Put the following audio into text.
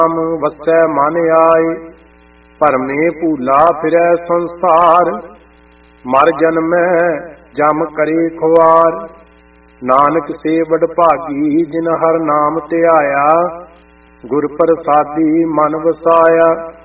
ਵਸੈ ਮਨ ਆਏ, ਭਰਮੇ ਭੂਲਾ ਫਿਰੈ ਸੰਸਾਰ। ਮਰ ਜਨਮੈ ਜਮ ਕਰੇ ਖੁਆਰ, ਨਾਨਕ ਸੇ ਵਡਭਾਗੀ ਜਿਨ ਹਰ ਨਾਮ ਧਿਆਇਆ। ਗੁਰ ਪ੍ਰਸਾਦੀ ਮਨ ਵਸਾਇਆ,